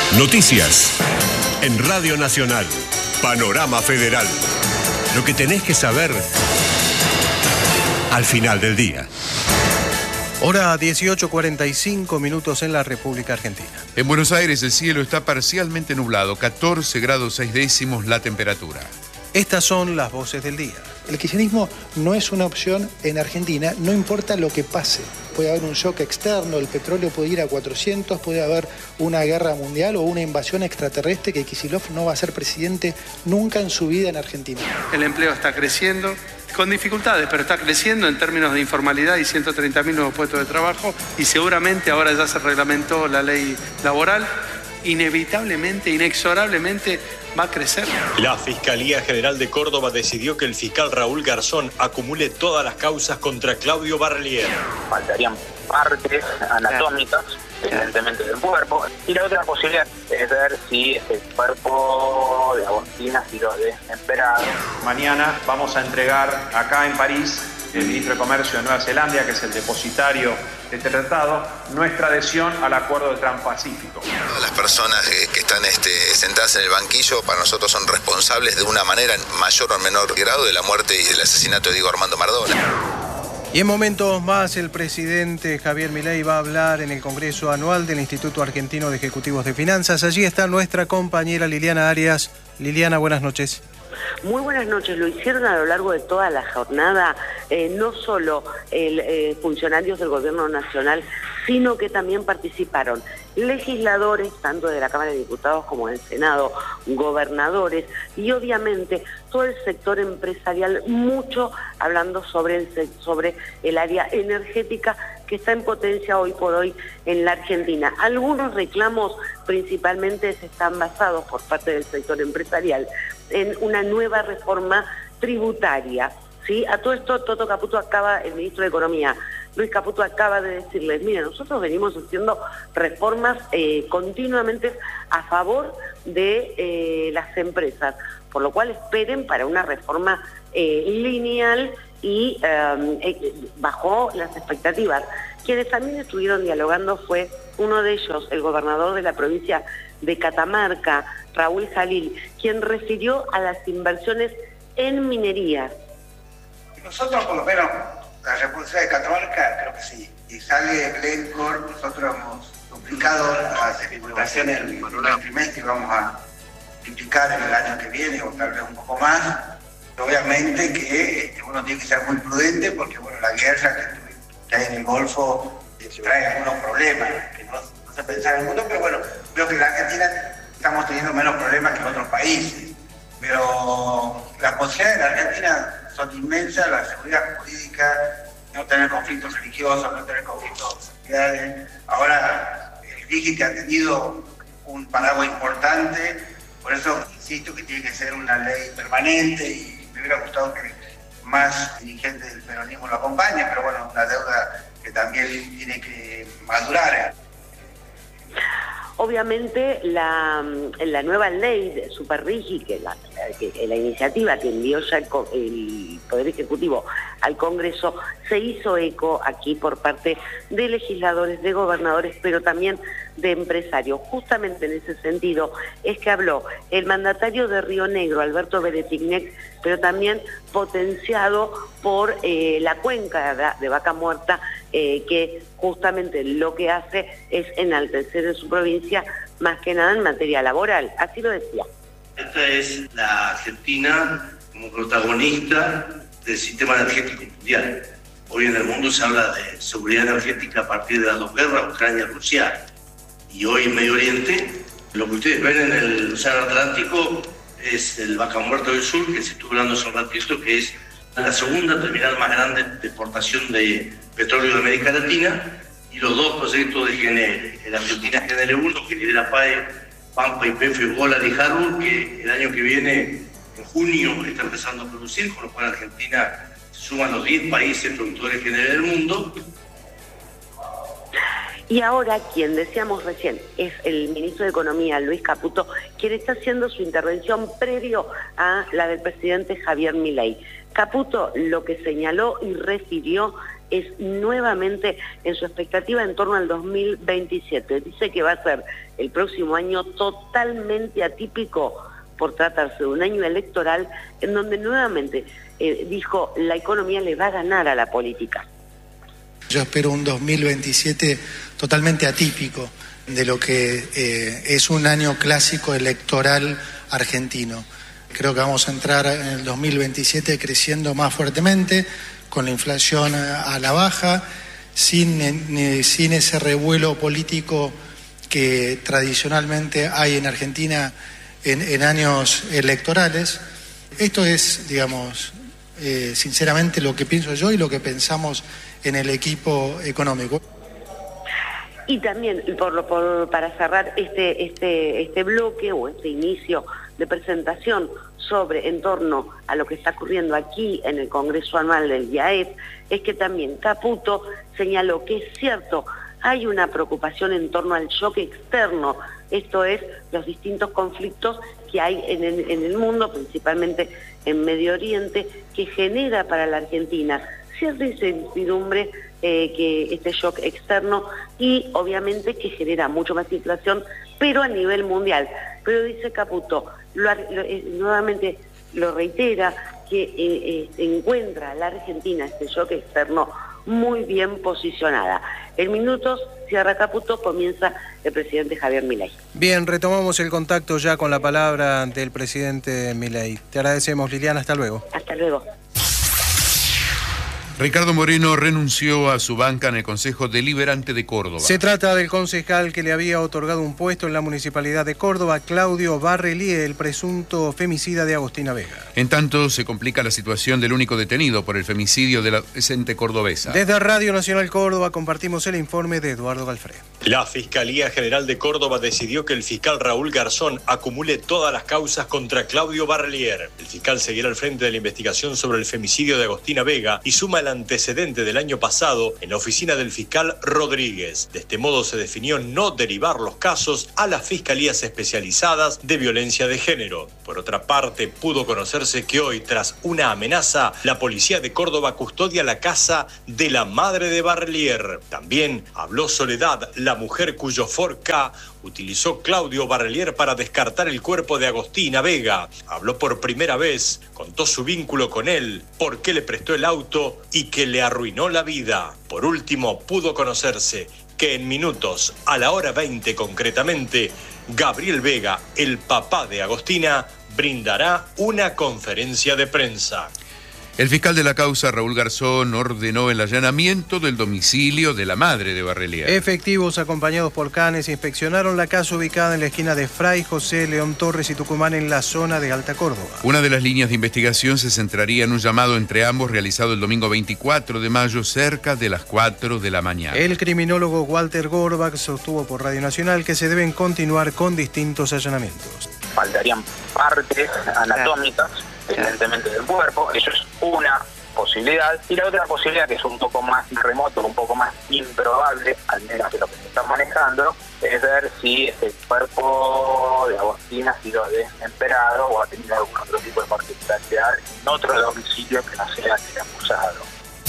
Noticias en Radio Nacional. Panorama Federal. Lo que tenés que saber al final del día. Hora 18:45 minutos en la República Argentina. En Buenos Aires el cielo está parcialmente nublado, 14 grados 6 décimos la temperatura. Estas son las voces del día. El kirchnerismo no es una opción en Argentina, no importa lo que pase. Puede haber un shock externo, el petróleo puede ir a 400, puede haber una guerra mundial o una invasión extraterrestre que Kicillof no va a ser presidente nunca en su vida en Argentina. El empleo está creciendo, con dificultades, pero está creciendo en términos de informalidad y 130.000 nuevos puestos de trabajo y seguramente ahora ya se reglamentó la ley laboral, inevitablemente, inexorablemente va a crecer. La Fiscalía General de Córdoba decidió que el fiscal Raúl Garzón acumule todas las causas contra Claudio Barlier. Faltarían partes anatómicas, evidentemente, del cuerpo. Y la otra posibilidad es ver si el cuerpo de Agostina sirve de desesperado. Mañana vamos a entregar acá en París, el ministro de Comercio de Nueva Zelanda, que es el depositario de este tratado, nuestra adhesión al acuerdo de Transpacífico. Las personas que están sentadas en el banquillo para nosotros son responsables de una manera en mayor o menor grado de la muerte y del asesinato de Diego Armando Maradona. Y en momentos más el presidente Javier Milei va a hablar en el Congreso Anual del Instituto Argentino de Ejecutivos de Finanzas. Allí está nuestra compañera Liliana Arias. Liliana, buenas noches. Muy buenas noches. Lo hicieron a lo largo de toda la jornada, no solo funcionarios del Gobierno Nacional, sino que también participaron legisladores, tanto de la Cámara de Diputados como del Senado, gobernadores y obviamente todo el sector empresarial, mucho hablando sobre el área energética que está en potencia hoy por hoy en la Argentina. Algunos reclamos principalmente están basados por parte del sector empresarial en una nueva reforma tributaria. ¿Sí? A todo esto, el ministro de Economía, Luis Caputo, acaba de decirles, mira, nosotros venimos haciendo reformas continuamente a favor de las empresas, por lo cual esperen para una reforma lineal y bajó las expectativas. Quienes también estuvieron dialogando fue uno de ellos, el gobernador de la provincia de Catamarca, Raúl Jalil, quien refirió a las inversiones en minería. Nosotros, por lo menos, la República de Catamarca, creo que sí. Y sale Glencore, nosotros hemos duplicado las exportaciones en el trimestre y vamos a duplicar en el año que viene o tal vez un poco más. Obviamente que uno tiene que ser muy prudente porque bueno, la guerra que hay en el Golfo trae algunos problemas, que no se pensaba en el mundo, pero bueno, creo que en la Argentina estamos teniendo menos problemas que en otros países. Pero las posibilidades en la Argentina son inmensas, la seguridad jurídica, no tener conflictos religiosos, no tener conflictos sociales. Ahora el DIGI ha tenido un paraguas importante, por eso insisto que tiene que ser una ley permanente y me hubiera gustado que más dirigentes del peronismo lo acompañen, pero bueno, una deuda que también tiene que madurar. Obviamente la nueva ley de Superrigi, que la iniciativa que envió ya el Poder Ejecutivo al Congreso, se hizo eco aquí por parte de legisladores, de gobernadores, pero también de empresarios. Justamente en ese sentido es que habló el mandatario de Río Negro, Alberto Beretignex, pero también potenciado por la cuenca de Vaca Muerta, que justamente lo que hace es enaltecer en su provincia, más que nada en materia laboral. Así lo decía. Esta es la Argentina como protagonista del sistema energético mundial. Hoy en el mundo se habla de seguridad energética a partir de las dos guerras, Ucrania y Rusia. Y hoy en Medio Oriente, lo que ustedes ven en el Océano Atlántico es el Vaca Muerta del Sur, que se estuvo hablando hace un ratito, que es la segunda terminal más grande de exportación de petróleo de América Latina, y los dos proyectos de GNL. El Argentina GNL1, que lidera PAE, Pampa, YPF, Golar y Harbour, que el año que viene, en junio, está empezando a producir, con lo cual Argentina se suma a los 10 países productores GNL del mundo. Y ahora, quien decíamos recién, es el ministro de Economía, Luis Caputo, quien está haciendo su intervención previo a la del presidente Javier Milei. Caputo lo que señaló y refirió es nuevamente en su expectativa en torno al 2027. Dice que va a ser el próximo año totalmente atípico por tratarse de un año electoral en donde nuevamente dijo la economía le va a ganar a la política. Yo espero un 2027 totalmente atípico de lo que es un año clásico electoral argentino. Creo que vamos a entrar en el 2027 creciendo más fuertemente, con la inflación a la baja, sin ese revuelo político que tradicionalmente hay en Argentina en años electorales. Esto es, digamos, sinceramente lo que pienso yo y lo que pensamos en el equipo económico. Y también, para cerrar este bloque o este inicio de presentación en torno a lo que está ocurriendo aquí en el Congreso Anual del IAEF, es que también Caputo señaló que es cierto, hay una preocupación en torno al shock externo, esto es, los distintos conflictos que hay en el mundo, principalmente en Medio Oriente, que genera para la Argentina cierta incertidumbre, que este shock externo, y obviamente que genera mucho más inflación, pero a nivel mundial. Pero dice Caputo, nuevamente lo reitera, que encuentra a la Argentina este shock externo muy bien posicionada. En minutos, cierra Caputo, comienza el presidente Javier Milei. Bien, retomamos el contacto ya con la palabra del presidente Milei. Te agradecemos, Liliana, hasta luego. Hasta luego. Ricardo Moreno renunció a su banca en el Consejo Deliberante de Córdoba. Se trata del concejal que le había otorgado un puesto en la Municipalidad de Córdoba, Claudio Barrelier, el presunto femicida de Agostina Vega. En tanto, se complica la situación del único detenido por el femicidio de la adolescente cordobesa. Desde Radio Nacional Córdoba compartimos el informe de Eduardo Galfré. La Fiscalía General de Córdoba decidió que el fiscal Raúl Garzón acumule todas las causas contra Claudio Barrelier. El fiscal seguirá al frente de la investigación sobre el femicidio de Agostina Vega y suma el antecedente del año pasado en la oficina del fiscal Rodríguez. De este modo se definió no derivar los casos a las fiscalías especializadas de violencia de género. Por otra parte, pudo conocerse que hoy, tras una amenaza, la policía de Córdoba custodia la casa de la madre de Barrelier. También habló Soledad, la mujer cuyo Ford K utilizó Claudio Barrelier para descartar el cuerpo de Agostina Vega. Habló por primera vez, contó su vínculo con él, por qué le prestó el auto y que le arruinó la vida. Por último, pudo conocerse que en minutos, a la hora 20 concretamente, Gabriel Vega, el papá de Agostina, brindará una conferencia de prensa. El fiscal de la causa, Raúl Garzón, ordenó el allanamiento del domicilio de la madre de Barrelier. Efectivos acompañados por canes inspeccionaron la casa ubicada en la esquina de Fray José, León Torres y Tucumán, en la zona de Alta Córdoba. Una de las líneas de investigación se centraría en un llamado entre ambos realizado el domingo 24 de mayo cerca de las 4 de la mañana. El criminólogo Walter Gorbach sostuvo por Radio Nacional que se deben continuar con distintos allanamientos. Faltarían partes anatómicas, evidentemente, del cuerpo. Eso es una posibilidad. Y la otra posibilidad, que es un poco más remoto, un poco más improbable, al menos de lo que se está manejando, es ver si el cuerpo de Agostina ha sido desmembrado o ha tenido algún otro tipo de particularidad en otro domicilio que no sea el acusado.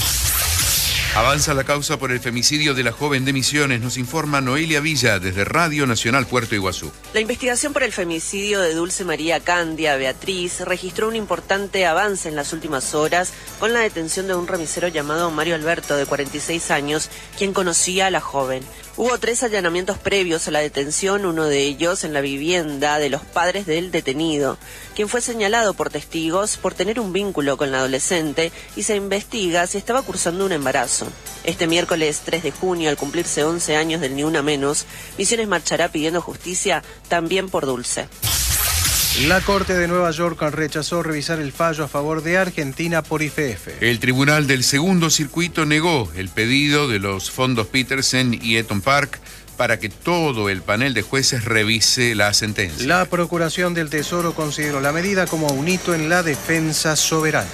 Avanza la causa por el femicidio de la joven de Misiones, nos informa Noelia Villa desde Radio Nacional Puerto Iguazú. La investigación por el femicidio de Dulce María Candia Beatriz registró un importante avance en las últimas horas con la detención de un remisero llamado Mario Alberto, de 46 años, quien conocía a la joven. Hubo 3 allanamientos previos a la detención, uno de ellos en la vivienda de los padres del detenido, quien fue señalado por testigos por tener un vínculo con la adolescente y se investiga si estaba cursando un embarazo. Este miércoles 3 de junio, al cumplirse 11 años del Ni Una Menos, Misiones marchará pidiendo justicia también por Dulce. La Corte de Nueva York rechazó revisar el fallo a favor de Argentina por YPF. El Tribunal del Segundo Circuito negó el pedido de los fondos Petersen y Eton Park para que todo el panel de jueces revise la sentencia. La Procuración del Tesoro consideró la medida como un hito en la defensa soberana.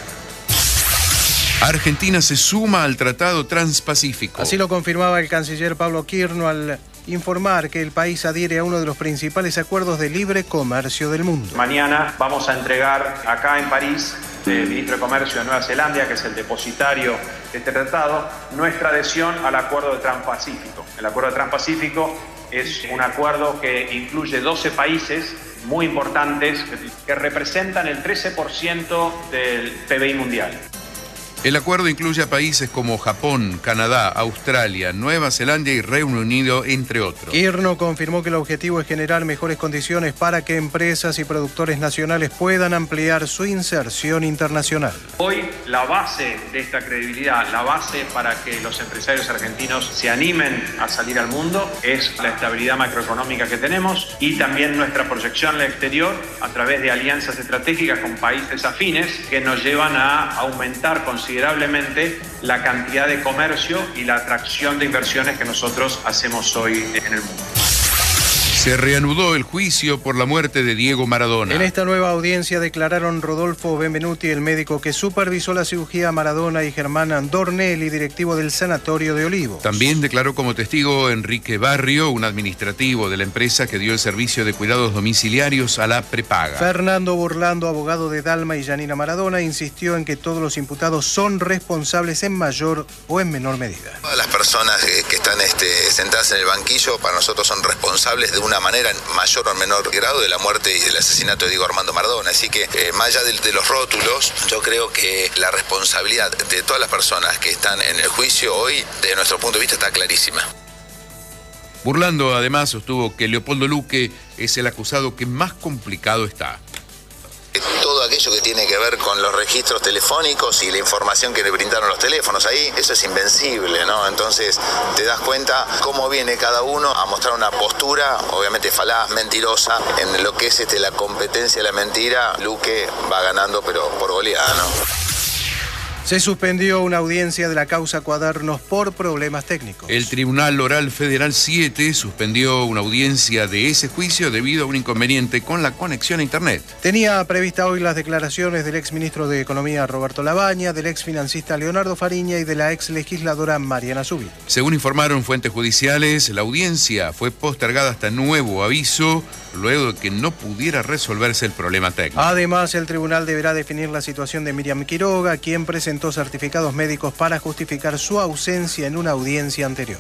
Argentina se suma al Tratado Transpacífico. Así lo confirmaba el canciller Pablo Quirno al informar que el país adhiere a uno de los principales acuerdos de libre comercio del mundo. Mañana vamos a entregar acá en París del ministro de Comercio de Nueva Zelanda, que es el depositario de este tratado, nuestra adhesión al Acuerdo de Transpacífico. El Acuerdo de Transpacífico es un acuerdo que incluye 12 países muy importantes que representan el 13% del PBI mundial. El acuerdo incluye a países como Japón, Canadá, Australia, Nueva Zelanda y Reino Unido, entre otros. Kirchner confirmó que el objetivo es generar mejores condiciones para que empresas y productores nacionales puedan ampliar su inserción internacional. Hoy la base de esta credibilidad, la base para que los empresarios argentinos se animen a salir al mundo es la estabilidad macroeconómica que tenemos y también nuestra proyección al exterior a través de alianzas estratégicas con países afines que nos llevan a aumentar considerablemente la cantidad de comercio y la atracción de inversiones que nosotros hacemos hoy en el mundo. Se reanudó el juicio por la muerte de Diego Maradona. En esta nueva audiencia declararon Rodolfo Benvenuti, el médico que supervisó la cirugía a Maradona, y Germán Dornelli, directivo del Sanatorio de Olivos. También declaró como testigo Enrique Barrio, un administrativo de la empresa que dio el servicio de cuidados domiciliarios a la prepaga. Fernando Burlando, abogado de Dalma y Yanina Maradona, insistió en que todos los imputados son responsables en mayor o en menor medida. Todas las personas que están sentadas en el banquillo para nosotros son responsables de una manera en mayor o menor grado de la muerte y del asesinato de Diego Armando Maradona. Así que más allá de los rótulos, yo creo que la responsabilidad de todas las personas que están en el juicio hoy, desde nuestro punto de vista, está clarísima. Burlando además sostuvo que Leopoldo Luque es el acusado que más complicado está. Todo aquello que tiene que ver con los registros telefónicos y la información que le brindaron los teléfonos ahí, eso es invencible, ¿no? Entonces te das cuenta cómo viene cada uno a mostrar una postura, obviamente falaz, mentirosa, en lo que es la competencia de la mentira. Luque va ganando, pero por goleada, ¿no? Se suspendió una audiencia de la causa Cuadernos por problemas técnicos. El Tribunal Oral Federal 7 suspendió una audiencia de ese juicio debido a un inconveniente con la conexión a Internet. Tenía prevista hoy las declaraciones del exministro de Economía Roberto Labaña, del exfinancista Leonardo Fariña y de la exlegisladora Mariana Zubiri. Según informaron fuentes judiciales, la audiencia fue postergada hasta nuevo aviso, luego de que no pudiera resolverse el problema técnico. Además, el tribunal deberá definir la situación de Miriam Quiroga, quien presentó certificados médicos para justificar su ausencia en una audiencia anterior.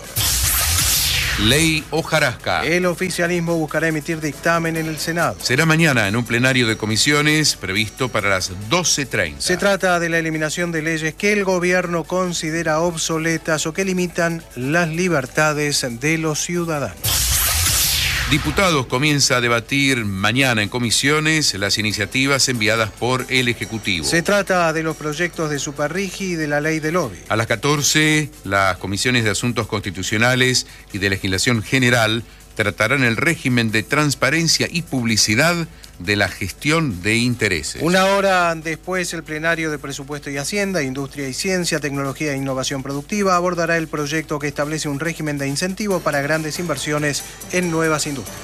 Ley hojarasca. El oficialismo buscará emitir dictamen en el Senado. Será mañana en un plenario de comisiones previsto para las 12:30. Se trata de la eliminación de leyes que el gobierno considera obsoletas o que limitan las libertades de los ciudadanos. Diputados comienza a debatir mañana en comisiones las iniciativas enviadas por el Ejecutivo. Se trata de los proyectos de Superrigi y de la ley del OBI. A las 14, las comisiones de Asuntos Constitucionales y de Legislación General tratarán el régimen de transparencia y publicidad de la gestión de intereses. Una hora después, el plenario de Presupuesto y Hacienda, Industria y Ciencia, Tecnología e Innovación Productiva abordará el proyecto que establece un régimen de incentivo para grandes inversiones en nuevas industrias.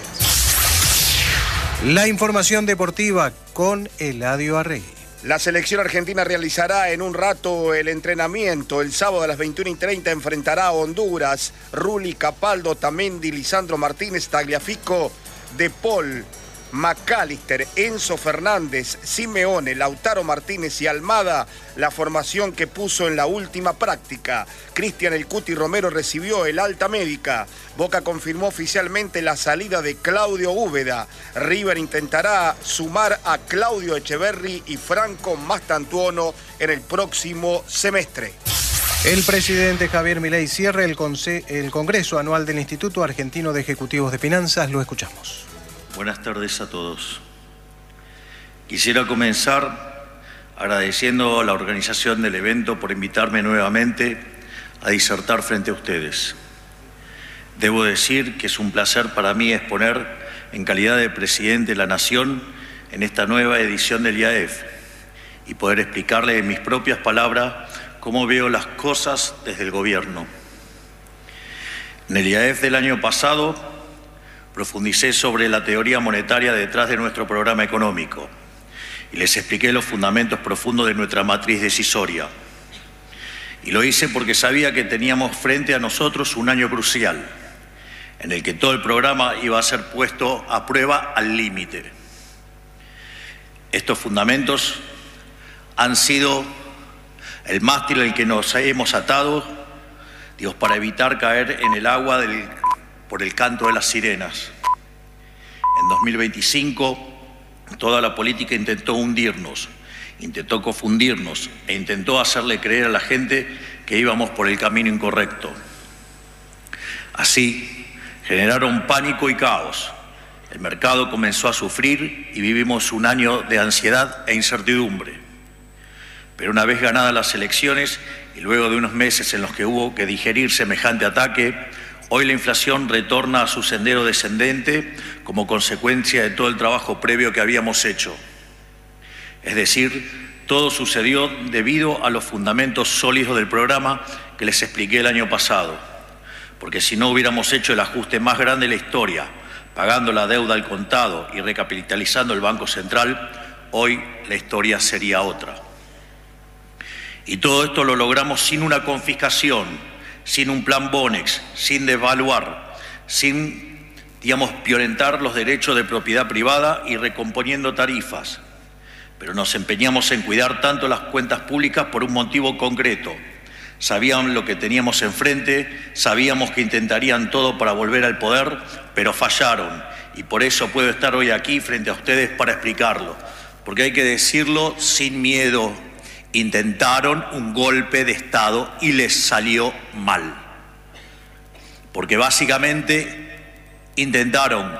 La información deportiva con Eladio Arregui. La selección argentina realizará en un rato el entrenamiento. El sábado a las 21:30 enfrentará a Honduras. Rulli, Capaldo, Tamendi, Lisandro Martínez, Tagliafico, De Paul, McAllister, Enzo Fernández, Simeone, Lautaro Martínez y Almada, la formación que puso en la última práctica. Cristian El Cuti Romero recibió el alta médica. Boca confirmó oficialmente la salida de Claudio Úbeda. River intentará sumar a Claudio Echeverri y Franco Mastantuono en el próximo semestre. El presidente Javier Milei cierra el Congreso Anual del Instituto Argentino de Ejecutivos de Finanzas. Lo escuchamos. Buenas tardes a todos. Quisiera comenzar agradeciendo a la organización del evento por invitarme nuevamente a disertar frente a ustedes. Debo decir que es un placer para mí exponer en calidad de presidente de la Nación en esta nueva edición del IAEF y poder explicarle en mis propias palabras cómo veo las cosas desde el gobierno. En el IAEF del año pasado profundicé sobre la teoría monetaria detrás de nuestro programa económico y les expliqué los fundamentos profundos de nuestra matriz decisoria. Y lo hice porque sabía que teníamos frente a nosotros un año crucial, en el que todo el programa iba a ser puesto a prueba al límite. Estos fundamentos han sido el mástil al que nos hemos atado, para evitar caer en el agua por el canto de las sirenas. En 2025, toda la política intentó hundirnos, intentó confundirnos e intentó hacerle creer a la gente que íbamos por el camino incorrecto. Así, generaron pánico y caos. El mercado comenzó a sufrir y vivimos un año de ansiedad e incertidumbre. Pero una vez ganadas las elecciones y luego de unos meses en los que hubo que digerir semejante ataque, hoy la inflación retorna a su sendero descendente como consecuencia de todo el trabajo previo que habíamos hecho. Es decir, todo sucedió debido a los fundamentos sólidos del programa que les expliqué el año pasado. Porque si no hubiéramos hecho el ajuste más grande de la historia, pagando la deuda al contado y recapitalizando el Banco Central, hoy la historia sería otra. Y todo esto lo logramos sin una confiscación, sin un plan Bonex, sin devaluar, sin, violentar los derechos de propiedad privada y recomponiendo tarifas. Pero nos empeñamos en cuidar tanto las cuentas públicas por un motivo concreto. Sabían lo que teníamos enfrente, sabíamos que intentarían todo para volver al poder, pero fallaron. Y por eso puedo estar hoy aquí frente a ustedes para explicarlo. Porque hay que decirlo sin miedo. Intentaron un golpe de Estado y les salió mal. Porque básicamente intentaron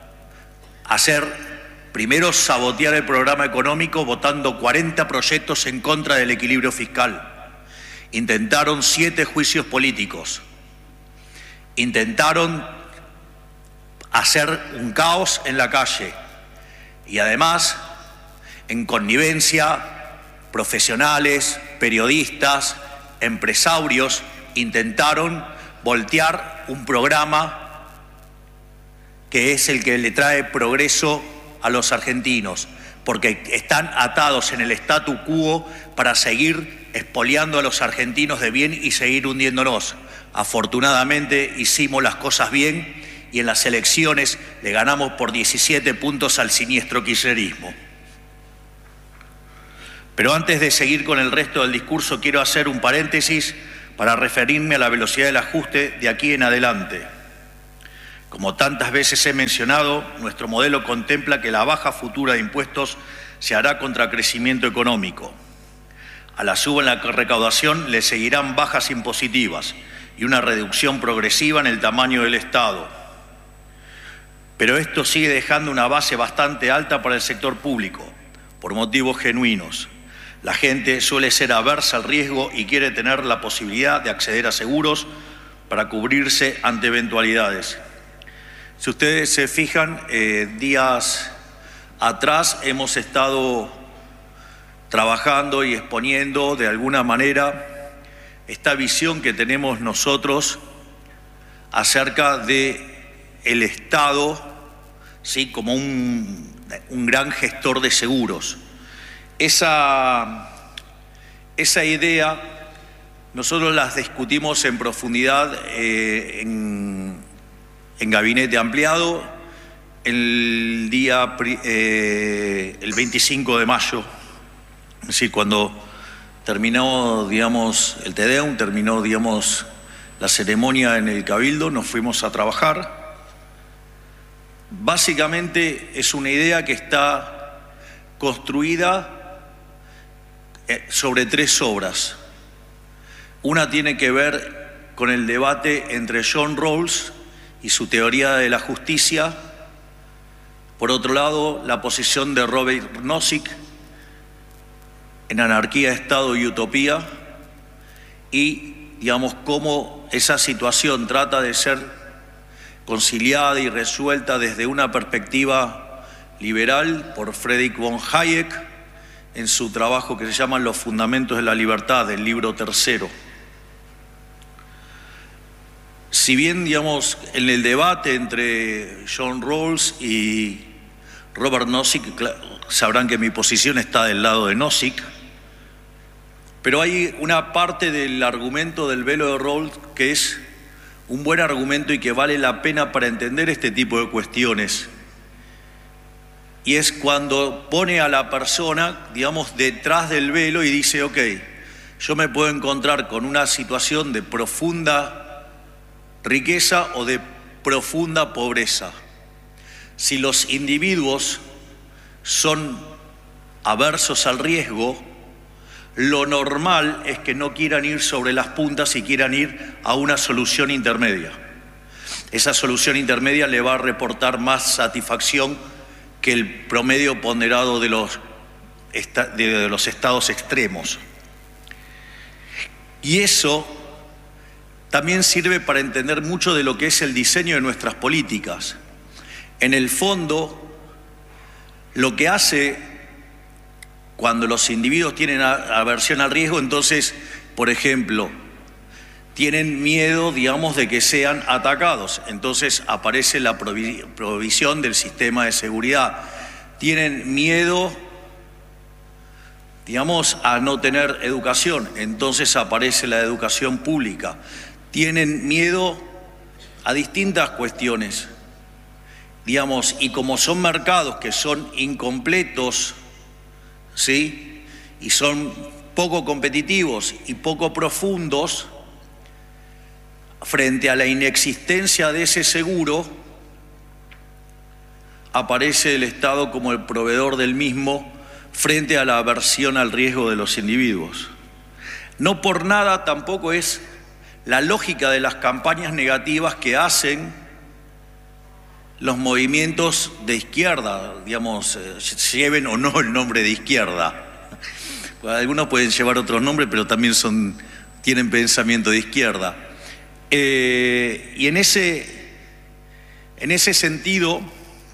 primero sabotear el programa económico votando 40 proyectos en contra del equilibrio fiscal. Intentaron 7 juicios políticos. Intentaron hacer un caos en la calle. Y además, en connivencia, profesionales, periodistas, empresarios intentaron voltear un programa que es el que le trae progreso a los argentinos, porque están atados en el statu quo para seguir expoliando a los argentinos de bien y seguir hundiéndonos. Afortunadamente hicimos las cosas bien y en las elecciones le ganamos por 17 puntos al siniestro kirchnerismo. Pero antes de seguir con el resto del discurso, quiero hacer un paréntesis para referirme a la velocidad del ajuste de aquí en adelante. Como tantas veces he mencionado, nuestro modelo contempla que la baja futura de impuestos se hará contra crecimiento económico. A la suba en la recaudación le seguirán bajas impositivas y una reducción progresiva en el tamaño del Estado. Pero esto sigue dejando una base bastante alta para el sector público, por motivos genuinos. La gente suele ser aversa al riesgo y quiere tener la posibilidad de acceder a seguros para cubrirse ante eventualidades. Si ustedes se fijan, días atrás hemos estado trabajando y exponiendo de alguna manera esta visión que tenemos nosotros acerca de el Estado, ¿sí?, como un gran gestor de seguros. Esa idea nosotros las discutimos en profundidad en gabinete ampliado el 25 de mayo, es decir, cuando terminó, el Te Deum, terminó, la ceremonia en el Cabildo, nos fuimos a trabajar. Básicamente es una idea que está construida sobre 3 obras. Una tiene que ver con el debate entre John Rawls y su teoría de la justicia. Por otro lado, la posición de Robert Nozick en Anarquía, Estado y Utopía. Y, cómo esa situación trata de ser conciliada y resuelta desde una perspectiva liberal por Friedrich von Hayek en su trabajo que se llama Los Fundamentos de la Libertad, del libro 3. Si bien, en el debate entre John Rawls y Robert Nozick, sabrán que mi posición está del lado de Nozick, pero hay una parte del argumento del velo de Rawls que es un buen argumento y que vale la pena para entender este tipo de cuestiones. y es cuando pone a la persona, digamos, detrás del velo y dice, ok, yo me puedo encontrar con una situación de profunda riqueza o de profunda pobreza. Si los individuos son aversos al riesgo, lo normal es que no quieran ir sobre las puntas y quieran ir a una solución intermedia. Esa solución intermedia le va a reportar más satisfacción que el promedio ponderado de los estados extremos. Y eso también sirve para entender mucho de lo que es el diseño de nuestras políticas. En el fondo, lo que hace cuando los individuos tienen aversión al riesgo, entonces, por ejemplo, tienen miedo, digamos, de que sean atacados. Entonces aparece la provisión del sistema de seguridad. Tienen miedo, digamos, a no tener educación. Entonces aparece la educación pública. Tienen miedo a distintas cuestiones, digamos, y como son mercados que son incompletos, ¿sí?, y son poco competitivos y poco profundos, frente a la inexistencia de ese seguro, aparece el Estado como el proveedor del mismo frente a la aversión al riesgo de los individuos. No por nada tampoco es la lógica de las campañas negativas que hacen los movimientos de izquierda, digamos, lleven o no el nombre de izquierda. Algunos pueden llevar otros nombres, pero también tienen pensamiento de izquierda. Y en ese sentido,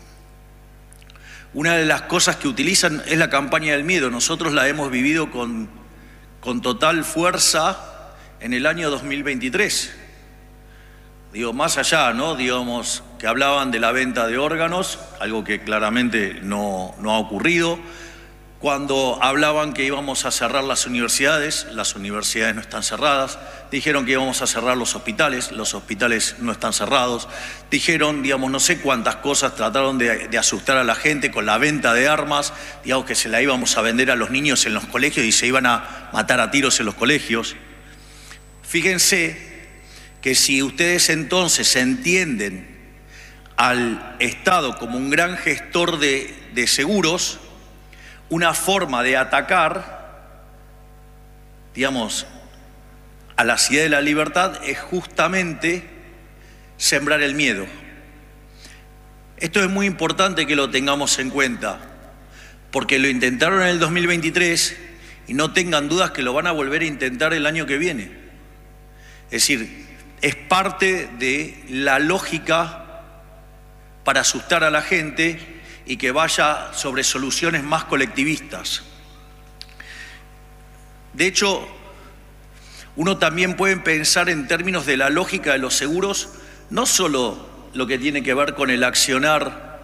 una de las cosas que utilizan es la campaña del miedo. Nosotros la hemos vivido con total fuerza en el año 2023. Digo, más allá, ¿no?, digamos, que hablaban de la venta de órganos, algo que claramente no ha ocurrido. Cuando hablaban que íbamos a cerrar las universidades no están cerradas. Dijeron que íbamos a cerrar los hospitales no están cerrados. Dijeron, digamos, no sé cuántas cosas, trataron de asustar a la gente con la venta de armas, digamos, que se la íbamos a vender a los niños en los colegios y se iban a matar a tiros en los colegios. Fíjense que si ustedes entonces entienden al Estado como un gran gestor de seguros, una forma de atacar, digamos, a la ciudad de la libertad es justamente sembrar el miedo. Esto es muy importante que lo tengamos en cuenta, porque lo intentaron en el 2023 y no tengan dudas que lo van a volver a intentar el año que viene. Es decir, es parte de la lógica para asustar a la gente y que vaya sobre soluciones más colectivistas. De hecho, uno también puede pensar en términos de la lógica de los seguros, no solo lo que tiene que ver con el accionar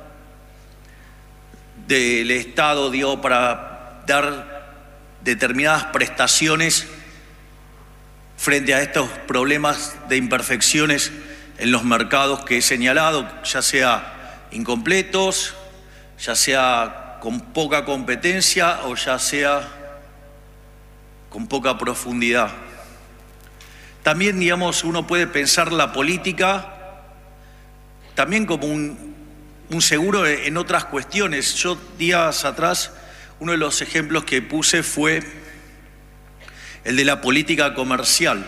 del Estado, digo, para dar determinadas prestaciones frente a estos problemas de imperfecciones en los mercados que he señalado, ya sea incompletos, ya sea con poca competencia o ya sea con poca profundidad. También, digamos, uno puede pensar la política también como un seguro en otras cuestiones. Yo días atrás, uno de los ejemplos que puse fue el de la política comercial.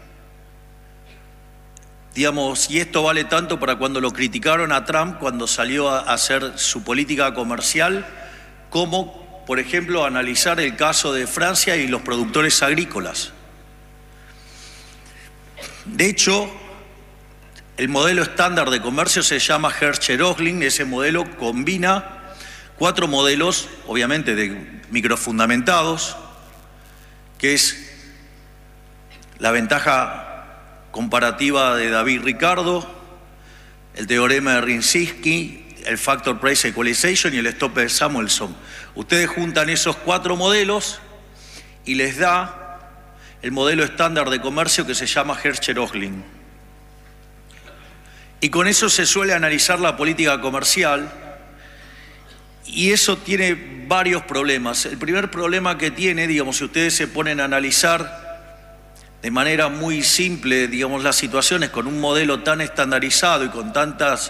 Digamos, y esto vale tanto para cuando lo criticaron a Trump cuando salió a hacer su política comercial, como, por ejemplo, analizar el caso de Francia y los productores agrícolas. De hecho, el modelo estándar de comercio se llama Hertzsche-Röchling. Ese modelo combina 4 modelos, obviamente de microfundamentados, que es la ventaja comparativa de David Ricardo, el teorema de Rinzinski, el Factor Price Equalization y el Stopper-Samuelson. Ustedes juntan esos 4 modelos y les da el modelo estándar de comercio que se llama Hertzsche-Röchling. Y con eso se suele analizar la política comercial Y eso tiene varios problemas. El primer problema que tiene, digamos, si ustedes se ponen a analizar de manera muy simple, digamos, las situaciones con un modelo tan estandarizado y con tantas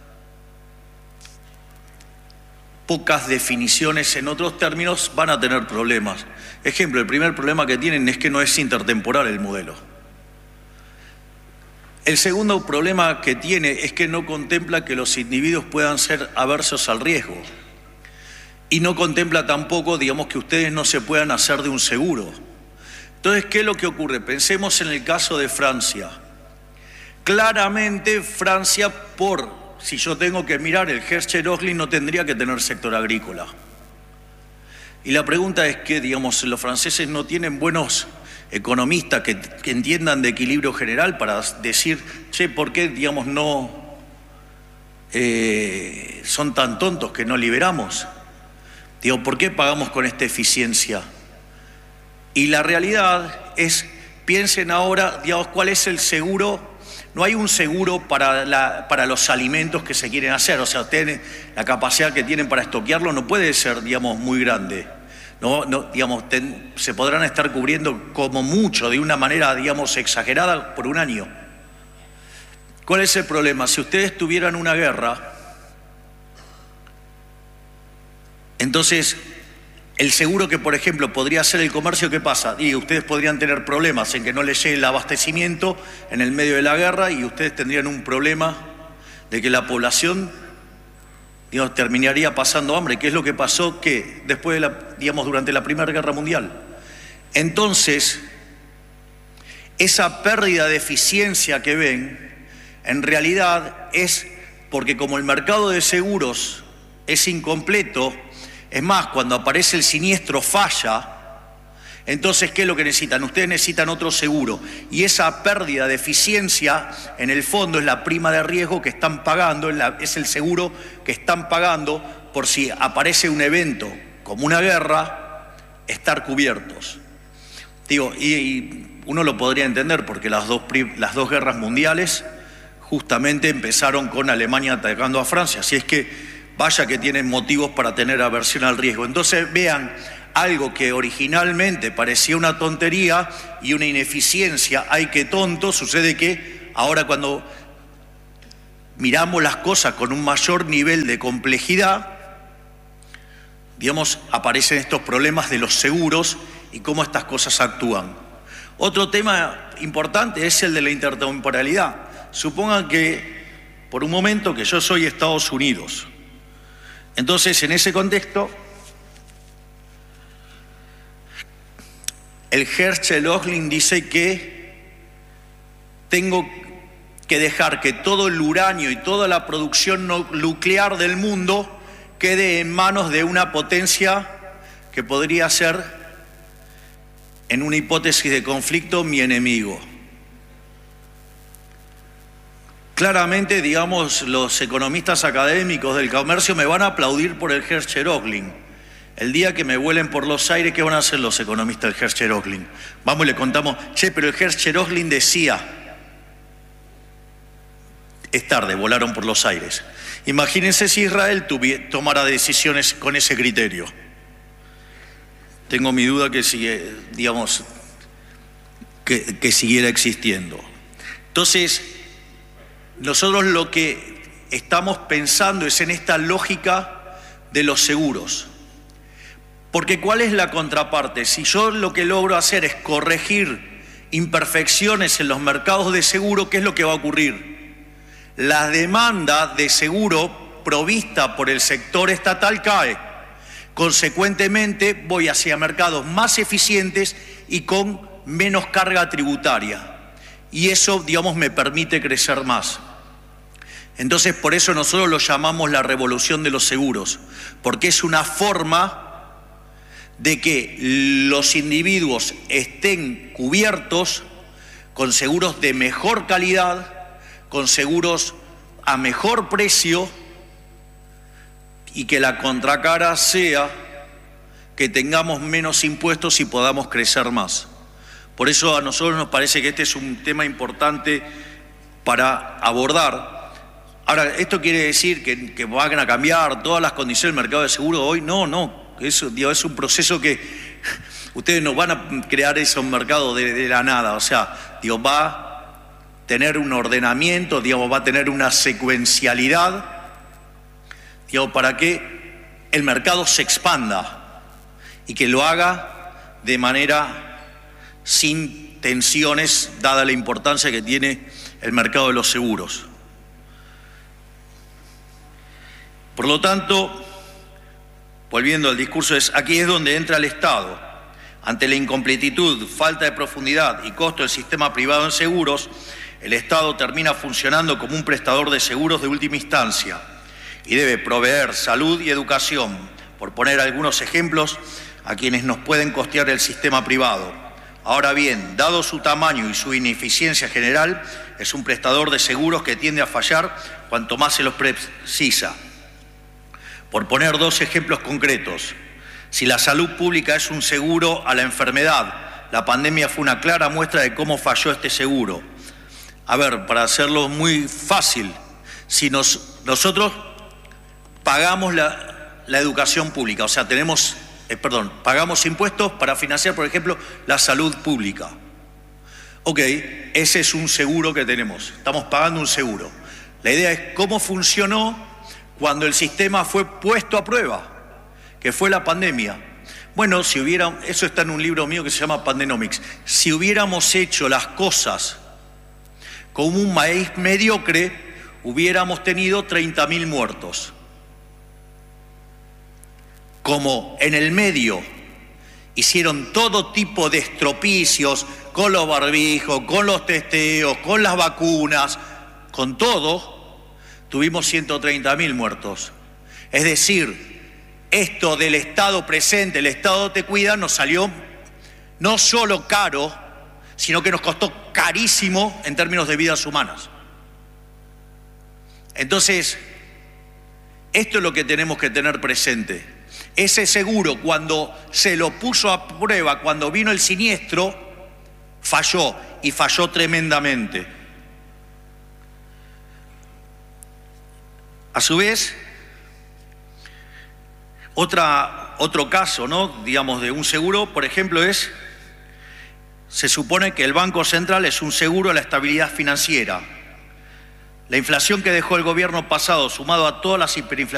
pocas definiciones en otros términos, van a tener problemas. Ejemplo, el primer problema que tienen es que no es intertemporal el modelo. El segundo problema que tiene es que no contempla que los individuos puedan ser aversos al riesgo. Y no contempla tampoco, digamos, que ustedes no se puedan hacer de un seguro. Entonces, ¿qué es lo que ocurre? Pensemos en el caso de Francia. Claramente, Francia, si yo tengo que mirar el Hertzsche-Röchling, no tendría que tener sector agrícola. Y la pregunta es que, digamos, los franceses no tienen buenos economistas que entiendan de equilibrio general para decir, che, ¿por qué, digamos, no son tan tontos que no liberamos? Digo, ¿por qué pagamos con esta eficiencia? Y la realidad es, piensen ahora, digamos, ¿cuál es el seguro? No hay un seguro para los alimentos que se quieren hacer. O sea, ustedes, la capacidad que tienen para estoquearlo no puede ser, digamos, muy grande. No, digamos, se podrán estar cubriendo como mucho, de una manera, digamos, exagerada por un año. ¿Cuál es el problema? Si ustedes tuvieran una guerra, entonces, el seguro que, por ejemplo, podría ser el comercio, ¿qué pasa? Y ustedes podrían tener problemas en que no les llegue el abastecimiento en el medio de la guerra y ustedes tendrían un problema de que la población, digamos, terminaría pasando hambre, que es lo que pasó que después de digamos, durante la Primera Guerra Mundial. Entonces, esa pérdida de eficiencia que ven, en realidad es porque como el mercado de seguros es incompleto, es más, cuando aparece el siniestro falla, entonces, ¿qué es lo que necesitan? Ustedes necesitan otro seguro. Y esa pérdida de eficiencia, en el fondo, es la prima de riesgo que están pagando, es el seguro que están pagando por si aparece un evento como una guerra, estar cubiertos. Digo, y uno lo podría entender porque las dos guerras mundiales justamente empezaron con Alemania atacando a Francia. Así es que vaya que tienen motivos para tener aversión al riesgo. Entonces vean, algo que originalmente parecía una tontería y una ineficiencia, ¡ay qué tonto!, sucede que ahora cuando miramos las cosas con un mayor nivel de complejidad, digamos, aparecen estos problemas de los seguros y cómo estas cosas actúan. Otro tema importante es el de la intertemporalidad. Supongan que, por un momento, que yo soy Estados Unidos. Entonces, en ese contexto, el Hertzsche-Röchling dice que tengo que dejar que todo el uranio y toda la producción nuclear del mundo quede en manos de una potencia que podría ser, en una hipótesis de conflicto, mi enemigo. Claramente, digamos, los economistas académicos del comercio me van a aplaudir por el Hertzsche-Röchling. El día que me vuelen por los aires, ¿qué van a hacer los economistas del Hertzsche-Röchling? Vamos y le contamos, che, pero el Hertzsche-Röchling decía, es tarde, volaron por los aires. Imagínense si Israel tomara decisiones con ese criterio. Tengo mi duda que sigue, digamos, que siguiera existiendo. Entonces, nosotros lo que estamos pensando es en esta lógica de los seguros. Porque ¿cuál es la contraparte? Si yo lo que logro hacer es corregir imperfecciones en los mercados de seguro, ¿qué es lo que va a ocurrir? La demanda de seguro provista por el sector estatal cae. Consecuentemente, voy hacia mercados más eficientes y con menos carga tributaria. Y eso, digamos, me permite crecer más. Entonces, por eso nosotros lo llamamos la revolución de los seguros, porque es una forma de que los individuos estén cubiertos con seguros de mejor calidad, con seguros a mejor precio, y que la contracara sea que tengamos menos impuestos y podamos crecer más. Por eso a nosotros nos parece que este es un tema importante para abordar. Ahora, ¿esto quiere decir que van a cambiar todas las condiciones del mercado de seguros hoy? No. Eso, digo, es un proceso que ustedes no van a crear ese mercado de la nada. O sea, digo, va a tener un ordenamiento, digamos, va a tener una secuencialidad, digo, para que el mercado se expanda y que lo haga de manera sin tensiones, dada la importancia que tiene el mercado de los seguros. Por lo tanto, volviendo al discurso, aquí es donde entra el Estado. Ante la incompletitud, falta de profundidad y costo del sistema privado en seguros, el Estado termina funcionando como un prestador de seguros de última instancia y debe proveer salud y educación, por poner algunos ejemplos, a quienes nos pueden costear el sistema privado. Ahora bien, dado su tamaño y su ineficiencia general, es un prestador de seguros que tiende a fallar cuanto más se los precisa. Por poner dos ejemplos concretos, si la salud pública es un seguro a la enfermedad, la pandemia fue una clara muestra de cómo falló este seguro. A ver, para hacerlo muy fácil, si nosotros pagamos la educación pública, o sea, pagamos impuestos para financiar, por ejemplo, la salud pública. Ok, ese es un seguro que tenemos, estamos pagando un seguro. La idea es cómo funcionó cuando el sistema fue puesto a prueba, que fue la pandemia. Bueno, eso está en un libro mío que se llama Pandenomics. Si hubiéramos hecho las cosas como un país mediocre, hubiéramos tenido 30.000 muertos. Como en el medio hicieron todo tipo de estropicios, con los barbijos, con los testeos, con las vacunas, con todo, tuvimos 130.000 muertos. Es decir, esto del Estado presente, el Estado te cuida, nos salió no solo caro, sino que nos costó carísimo en términos de vidas humanas. Entonces, esto es lo que tenemos que tener presente. Ese seguro, cuando se lo puso a prueba, cuando vino el siniestro, falló, y falló tremendamente. A su vez, otro caso, ¿no?, digamos, de un seguro, por ejemplo, se supone que el Banco Central es un seguro a la estabilidad financiera. La inflación que dejó el gobierno pasado, sumado a todas las hiperinflaciones